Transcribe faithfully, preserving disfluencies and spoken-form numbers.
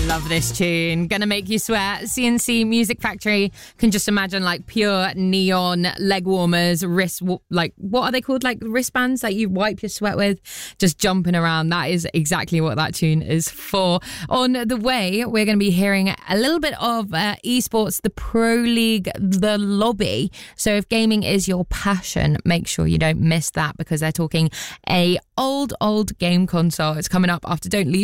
Love this tune. Gonna make you sweat. C N C Music Factory. Can just imagine like pure neon leg warmers, wrist, like what are they called? Like wristbands that you wipe your sweat with, just jumping around. That is exactly what that tune is for. On the way, we're going to be hearing a little bit of uh, esports, the Pro League, the lobby. So if gaming is your passion, make sure you don't miss that because they're talking a old, old game console. It's coming up after Don't Leave